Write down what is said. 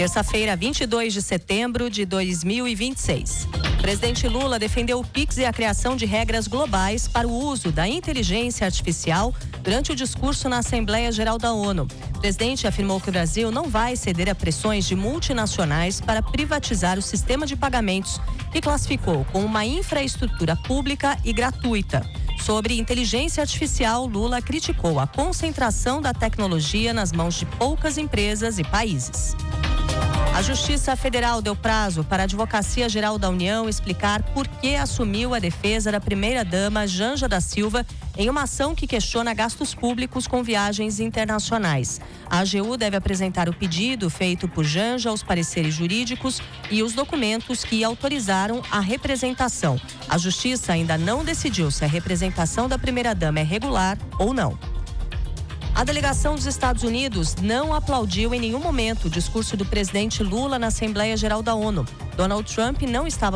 Terça-feira, 22 de setembro de 2026. O presidente Lula defendeu o PIX e a criação de regras globais para o uso da inteligência artificial durante o discurso na Assembleia Geral da ONU. O presidente afirmou que o Brasil não vai ceder a pressões de multinacionais para privatizar o sistema de pagamentos, que classificou como uma infraestrutura pública e gratuita. Sobre inteligência artificial, Lula criticou a concentração da tecnologia nas mãos de poucas empresas e países. A Justiça Federal deu prazo para a Advocacia Geral da União explicar por que assumiu a defesa da primeira-dama Janja da Silva em uma ação que questiona gastos públicos com viagens internacionais. A AGU deve apresentar o pedido feito por Janja, os pareceres jurídicos e os documentos que autorizaram a representação. A Justiça ainda não decidiu se a representação da primeira-dama é regular ou não. A delegação dos Estados Unidos não aplaudiu em nenhum momento o discurso do presidente Lula na Assembleia Geral da ONU. Donald Trump não estava